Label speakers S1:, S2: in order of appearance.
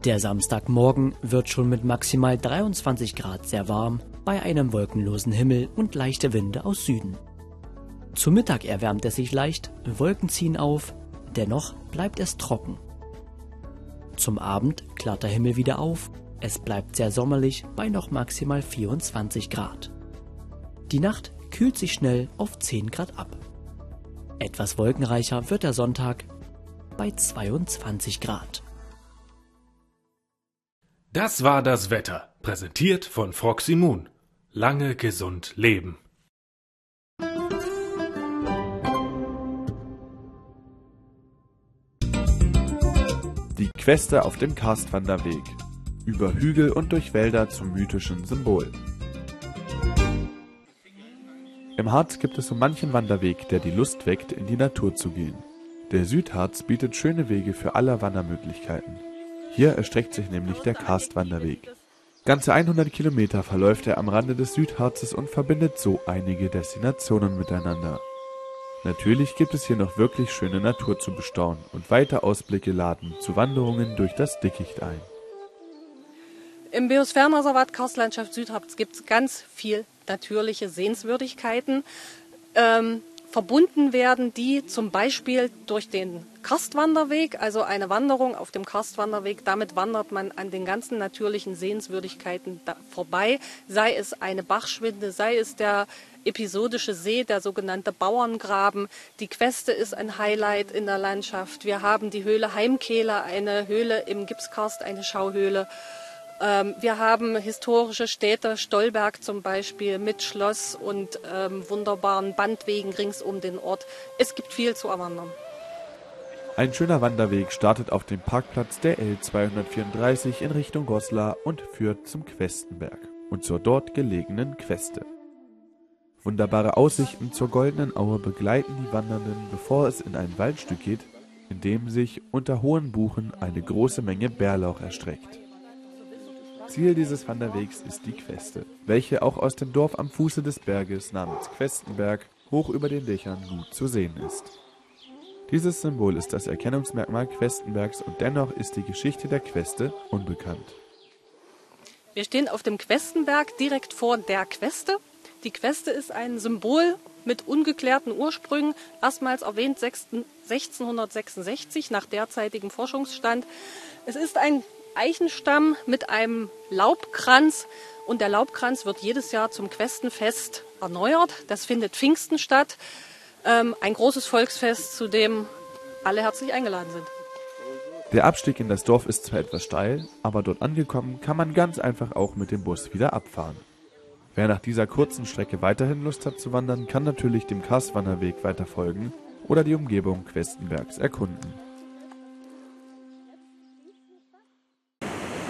S1: Der Samstagmorgen wird schon mit maximal 23 Grad sehr warm, bei einem wolkenlosen Himmel und leichte Winde aus Süden. Zu Mittag erwärmt es sich leicht, Wolken ziehen auf, dennoch bleibt es trocken. Zum Abend klart der Himmel wieder auf, es bleibt sehr sommerlich bei noch maximal 24 Grad. Die Nacht kühlt sich schnell auf 10 Grad ab. Etwas wolkenreicher wird der Sonntag bei 22 Grad.
S2: Das war das Wetter, präsentiert von Froxy Moon. Lange gesund leben.
S3: Die Queste auf dem Karstwanderweg. Über Hügel und durch Wälder zum mythischen Symbol. Im Harz gibt es so manchen Wanderweg, der die Lust weckt, in die Natur zu gehen. Der Südharz bietet schöne Wege für alle Wandermöglichkeiten. Hier erstreckt sich nämlich der Karstwanderweg. Ganze 100 Kilometer verläuft er am Rande des Südharzes und verbindet so einige Destinationen miteinander. Natürlich gibt es hier noch wirklich schöne Natur zu bestaunen und weite Ausblicke laden zu Wanderungen durch das Dickicht ein.
S4: Im Biosphärenreservat Karstlandschaft Südharz gibt es ganz viel natürliche Sehenswürdigkeiten. Verbunden werden die zum Beispiel durch den Karstwanderweg, also eine Wanderung auf dem Karstwanderweg. Damit wandert man an den ganzen natürlichen Sehenswürdigkeiten vorbei, sei es eine Bachschwinde, sei es der episodische See, der sogenannte Bauerngraben. Die Queste ist ein Highlight in der Landschaft. Wir haben die Höhle Heimkehler, eine Höhle im Gipskarst, eine Schauhöhle. Wir haben historische Städte, Stolberg zum Beispiel, mit Schloss und wunderbaren Bandwegen rings um den Ort. Es gibt viel zu erwandern.
S3: Ein schöner Wanderweg startet auf dem Parkplatz der L234 in Richtung Goslar und führt zum Questenberg und zur dort gelegenen Queste. Wunderbare Aussichten zur Goldenen Aue begleiten die Wandernden, bevor es in ein Waldstück geht, in dem sich unter hohen Buchen eine große Menge Bärlauch erstreckt. Ziel dieses Wanderwegs ist die Queste, welche auch aus dem Dorf am Fuße des Berges namens Questenberg hoch über den Dächern gut zu sehen ist. Dieses Symbol ist das Erkennungsmerkmal Questenbergs und dennoch ist die Geschichte der Queste unbekannt.
S4: Wir stehen auf dem Questenberg direkt vor der Queste. Die Queste ist ein Symbol mit ungeklärten Ursprüngen, erstmals erwähnt 1666 nach derzeitigem Forschungsstand. Es ist ein Eichenstamm mit einem Laubkranz und der Laubkranz wird jedes Jahr zum Questenfest erneuert. Das findet Pfingsten statt, ein großes Volksfest, zu dem alle herzlich eingeladen sind.
S3: Der Abstieg in das Dorf ist zwar etwas steil, aber dort angekommen kann man ganz einfach auch mit dem Bus wieder abfahren. Wer nach dieser kurzen Strecke weiterhin Lust hat zu wandern, kann natürlich dem Karstwanderweg weiter folgen oder die Umgebung Questenbergs erkunden.